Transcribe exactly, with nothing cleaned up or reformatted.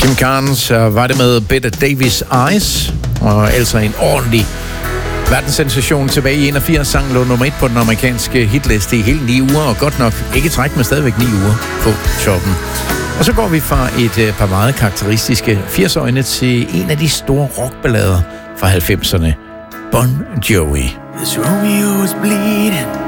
Kim Carnes var det med Bette Davis Eyes, og altså en ordentlig verdenssensation tilbage i enogfirs. Sangen lå nummer et på den amerikanske hitliste i hele ni uger, og godt nok ikke træk, men stadigvæk ni uger på toppen. Og så går vi fra et par meget karakteristiske firserne til en af de store rockballader fra halvfemserne, Bon Jovi. This Romeo is bleeding.